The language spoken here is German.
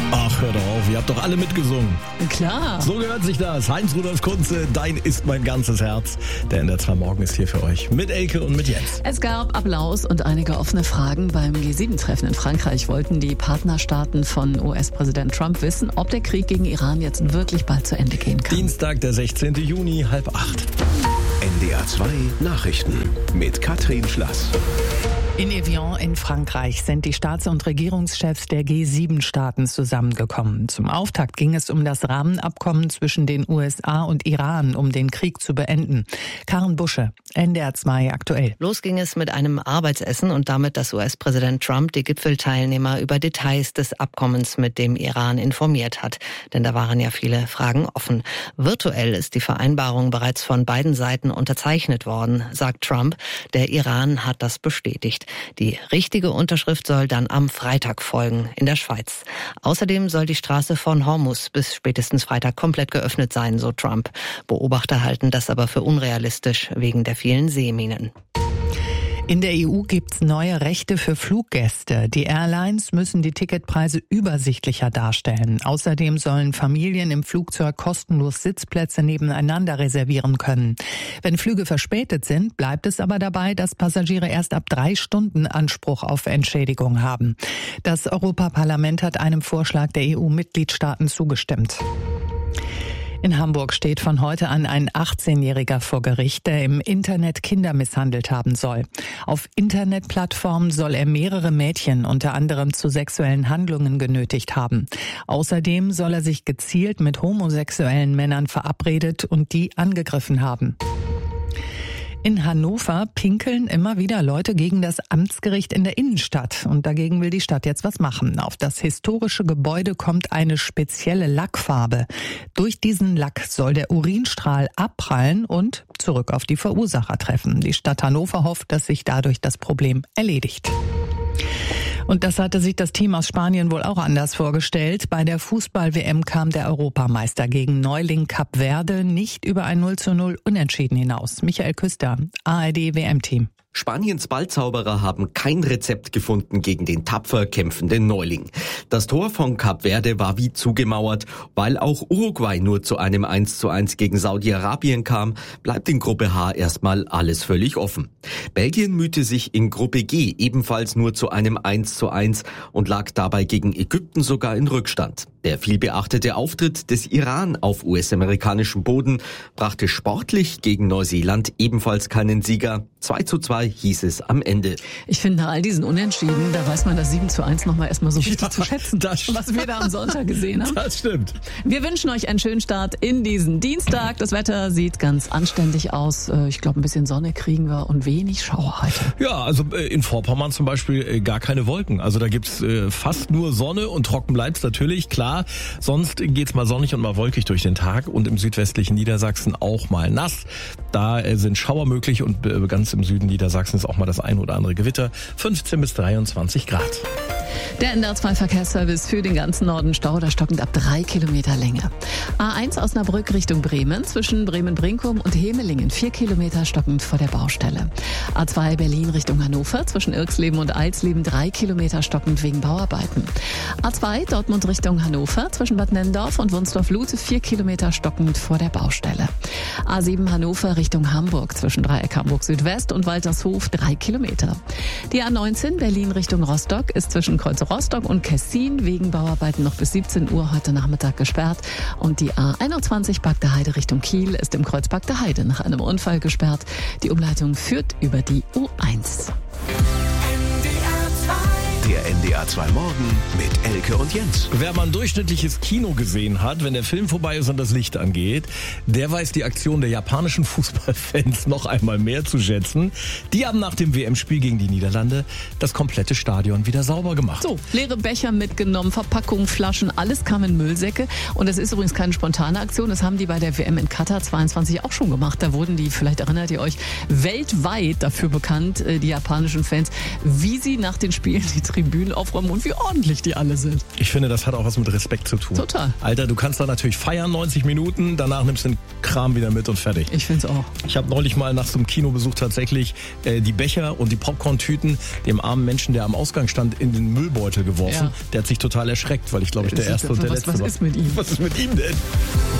Ach, hör doch auf, ihr habt doch alle mitgesungen. Klar. So gehört sich das. Heinz-Rudolf Kunze, dein ist mein ganzes Herz. Der NDR 2 Morgen ist hier für euch. Mit Elke und mit Jens. Es gab Applaus und einige offene Fragen beim G7-Treffen in Frankreich. Wollten die Partnerstaaten von US-Präsident Trump wissen, ob der Krieg gegen Iran jetzt wirklich bald zu Ende gehen kann. Dienstag, der 16. Juni, 7:30. NDR 2 Nachrichten mit Katrin Schlass. In Evian in Frankreich sind die Staats- und Regierungschefs der G7-Staaten zusammengekommen. Zum Auftakt ging es um das Rahmenabkommen zwischen den USA und Iran, um den Krieg zu beenden. Karen Busche, NDR 2 aktuell. Los ging es mit einem Arbeitsessen und damit, dass US-Präsident Trump die Gipfelteilnehmer über Details des Abkommens mit dem Iran informiert hat. Denn da waren ja viele Fragen offen. Virtuell ist die Vereinbarung bereits von beiden Seiten unterzeichnet worden, sagt Trump. Der Iran hat das bestätigt. Die richtige Unterschrift soll dann am Freitag folgen in der Schweiz. Außerdem soll die Straße von Hormuz bis spätestens Freitag komplett geöffnet sein, so Trump. Beobachter halten das aber für unrealistisch wegen der vielen Seeminen. In der EU gibt's neue Rechte für Fluggäste. Die Airlines müssen die Ticketpreise übersichtlicher darstellen. Außerdem sollen Familien im Flugzeug kostenlos Sitzplätze nebeneinander reservieren können. Wenn Flüge verspätet sind, bleibt es aber dabei, dass Passagiere erst ab 3 Stunden Anspruch auf Entschädigung haben. Das Europaparlament hat einem Vorschlag der EU-Mitgliedstaaten zugestimmt. In Hamburg steht von heute an ein 18-Jähriger vor Gericht, der im Internet Kinder misshandelt haben soll. Auf Internetplattformen soll er mehrere Mädchen unter anderem zu sexuellen Handlungen genötigt haben. Außerdem soll er sich gezielt mit homosexuellen Männern verabredet und die angegriffen haben. In Hannover pinkeln immer wieder Leute gegen das Amtsgericht in der Innenstadt. Und dagegen will die Stadt jetzt was machen. Auf das historische Gebäude kommt eine spezielle Lackfarbe. Durch diesen Lack soll der Urinstrahl abprallen und zurück auf die Verursacher treffen. Die Stadt Hannover hofft, dass sich dadurch das Problem erledigt. Und das hatte sich das Team aus Spanien wohl auch anders vorgestellt. Bei der Fußball-WM kam der Europameister gegen Neuling Kap Verde nicht über ein 0:0 Unentschieden hinaus. Michael Küster, ARD-WM-Team. Spaniens Ballzauberer haben kein Rezept gefunden gegen den tapfer kämpfenden Neuling. Das Tor von Kap Verde war wie zugemauert. Weil auch Uruguay nur zu einem 1:1 gegen Saudi-Arabien kam, bleibt in Gruppe H erstmal alles völlig offen. Belgien mühte sich in Gruppe G ebenfalls nur zu einem 1:1 und lag dabei gegen Ägypten sogar in Rückstand. Der vielbeachtete Auftritt des Iran auf US-amerikanischem Boden brachte sportlich gegen Neuseeland ebenfalls keinen Sieger. 2:2 hieß es am Ende. Ich finde, nach all diesen Unentschieden, da weiß man das 7:1 nochmal erstmal so richtig zu schätzen, was wir da am Sonntag gesehen haben. Das stimmt. Wir wünschen euch einen schönen Start in diesen Dienstag. Das Wetter sieht ganz anständig aus. Ich glaube, ein bisschen Sonne kriegen wir und wenig Schauer heute. Ja, also in Vorpommern zum Beispiel gar keine Wolken. Also da gibt's fast nur Sonne und trocken bleibt's natürlich, klar. Sonst geht's mal sonnig und mal wolkig durch den Tag und im südwestlichen Niedersachsen auch mal nass. Da sind Schauer möglich und ganz im Süden Niedersachsens auch mal das ein oder andere Gewitter. 15 bis 23 Grad. Der NDR 2 Verkehrsservice für den ganzen Norden Stau, da stockend ab 3 Kilometer Länge. A1 Osnabrück Richtung Bremen, zwischen Bremen-Brinkum und Hemelingen 4 Kilometer stockend vor der Baustelle. A2 Berlin Richtung Hannover, zwischen Irxleben und Eilsleben 3 Kilometer stockend wegen Bauarbeiten. A2 Dortmund Richtung Hannover, zwischen Bad Nennendorf und Wunsdorf-Lute 4 Kilometer stockend vor der Baustelle. A7 Hannover Richtung Hamburg, zwischen Dreieck Hamburg Südwest und Waltershof 3 Kilometer. Die A19 Berlin Richtung Rostock ist zwischen Kreuz Rostock und Kessin wegen Bauarbeiten noch bis 17 Uhr heute Nachmittag gesperrt. Und die A21 Bagde Heide Richtung Kiel ist im Kreuz Bagde Heide nach einem Unfall gesperrt. Die Umleitung führt über die U1. Der NDR 2 Morgen mit Elke und Jens. Wer mal ein durchschnittliches Kino gesehen hat, wenn der Film vorbei ist und das Licht angeht, der weiß die Aktion der japanischen Fußballfans noch einmal mehr zu schätzen. Die haben nach dem WM-Spiel gegen die Niederlande das komplette Stadion wieder sauber gemacht. So, leere Becher mitgenommen, Verpackungen, Flaschen, alles kam in Müllsäcke. Und das ist übrigens keine spontane Aktion, das haben die bei der WM in Katar 22 auch schon gemacht. Da wurden die, vielleicht erinnert ihr euch, weltweit dafür bekannt, die japanischen Fans, wie sie nach den Spielen die Tribünen aufräumen und wie ordentlich die alle sind. Wahnsinn. Ich finde, das hat auch was mit Respekt zu tun. Total. Alter, du kannst da natürlich feiern, 90 Minuten, danach nimmst du den Kram wieder mit und fertig. Ich finde es auch. Ich habe neulich mal nach so einem Kinobesuch tatsächlich die Becher und die Popcorn-Tüten dem armen Menschen, der am Ausgang stand, in den Müllbeutel geworfen. Ja. Der hat sich total erschreckt, weil ich glaube, der Erste und der Letzte war. Was ist mit ihm? Was ist mit ihm denn?